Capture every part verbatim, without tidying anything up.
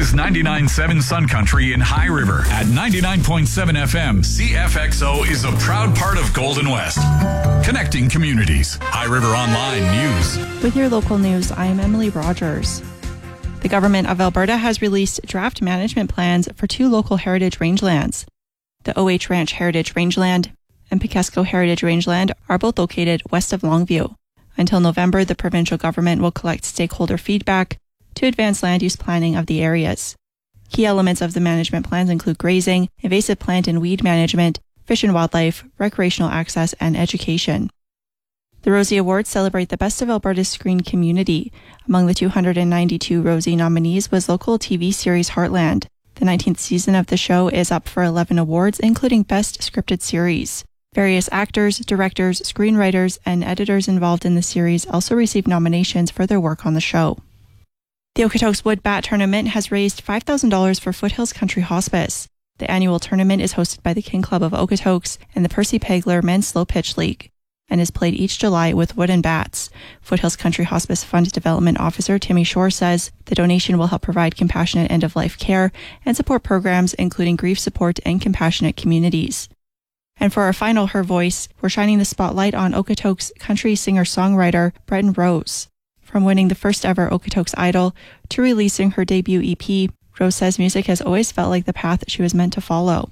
is ninety-nine point seven Sun Country in High River. At ninety-nine point seven F M, C F X O is a proud part of Golden West. Connecting communities. High River Online News. With your local news, I am Emily Rogers. The Government of Alberta has released draft management plans for two local heritage rangelands. The O H Ranch Heritage Rangeland and Picasco Heritage Rangeland are both located west of Longview. Until November, the provincial government will collect stakeholder feedback to advance land use planning of the areas. Key elements of the management plans include grazing, invasive plant and weed management, fish and wildlife, recreational access, and education. The Rosie Awards celebrate the best of Alberta's screen community. Among the two hundred ninety-two Rosie nominees was local T V series Heartland. The nineteenth season of the show is up for eleven awards, including Best Scripted Series. Various actors, directors, screenwriters, and editors involved in the series also received nominations for their work on the show. The Okotoks Wood Bat Tournament has raised five thousand dollars for Foothills Country Hospice. The annual tournament is hosted by the King Club of Okotoks and the Percy Pegler Men's Slow Pitch League, and is played each July with wooden bats. Foothills Country Hospice Fund Development Officer Timmy Shore says the donation will help provide compassionate end-of-life care and support programs including grief support and compassionate communities. And for our final Her Voice, we're shining the spotlight on Okotoks country singer-songwriter Bretton Rose. From winning the first ever Okotoks Idol to releasing her debut E P, Rose says music has always felt like the path she was meant to follow.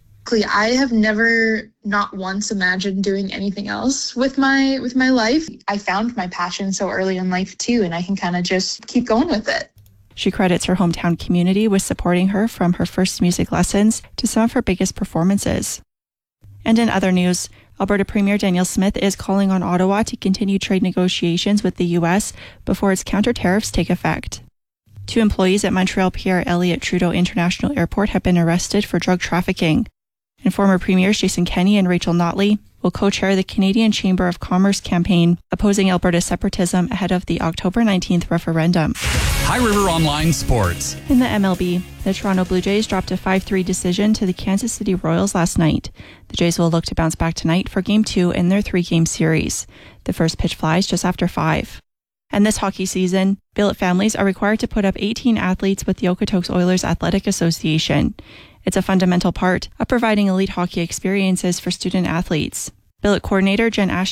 I have never, not once, imagined doing anything else with my with my life. I found my passion so early in life too, and I can kind of just keep going with it. She credits her hometown community with supporting her from her first music lessons to some of her biggest performances. And in other news, Alberta Premier Danielle Smith is calling on Ottawa to continue trade negotiations with the U S before its counter-tariffs take effect. Two employees at Montreal Pierre Elliott Trudeau International Airport have been arrested for drug trafficking. And former Premiers Jason Kenney and Rachel Notley will co-chair the Canadian Chamber of Commerce campaign opposing Alberta separatism ahead of the October nineteenth referendum. High River Online Sports. In the M L B, the Toronto Blue Jays dropped a five three decision to the Kansas City Royals last night. The Jays will look to bounce back tonight for Game two in their three-game series. The first pitch flies just after five. And this hockey season, billet families are required to put up eighteen athletes with the Okotoks Oilers Athletic Association. It's a fundamental part of providing elite hockey experiences for student athletes. Billet coordinator Jen Ash